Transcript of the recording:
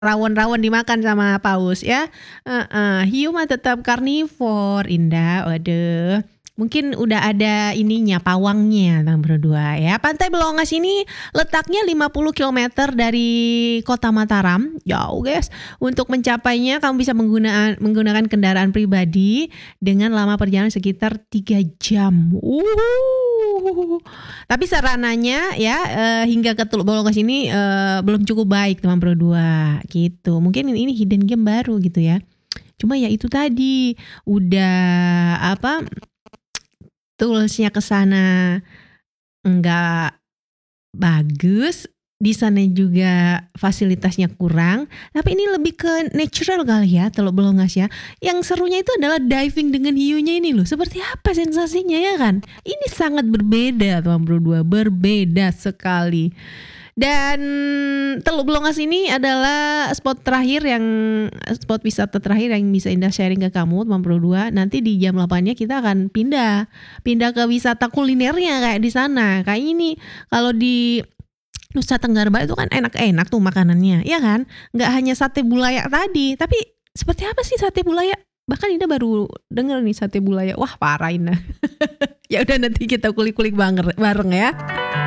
rawon-rawon dimakan sama paus ya. Hiu mah tetap karnivor, Indah. Waduh. Mungkin udah ada ininya, pawangnya Bang berdua ya. Pantai Belongas ini letaknya 50 kilometer dari Kota Mataram. Jauh, guys. Untuk mencapainya kamu bisa menggunakan kendaraan pribadi dengan lama perjalanan sekitar 3 jam. Tapi sarananya ya hingga ke Teluk Bolongkas ini belum cukup baik teman berdua gitu. Mungkin ini hidden game baru gitu ya. Cuma ya itu tadi udah apa toolsnya ke sana enggak bagus, di sana juga fasilitasnya kurang, tapi ini lebih ke natural kali ya Teluk Belongas ya. Yang serunya itu adalah diving dengan hiunya ini loh. Seperti apa sensasinya ya kan? Ini sangat berbeda teman berdua, berbeda sekali. Dan Teluk Belongas ini adalah spot wisata terakhir yang bisa Indah sharing ke kamu teman berdua. Nanti di jam 8-nya kita akan pindah ke wisata kulinernya kayak di sana. Kayak ini kalau di Nusa Tenggara Barat itu kan enak-enak tuh makanannya, ya kan? Nggak hanya sate bulayak tadi, tapi seperti apa sih sate bulayak? Bahkan Indah baru denger nih sate bulayak. Wah, parah Indah. Ya udah nanti kita kulik-kulik bareng ya.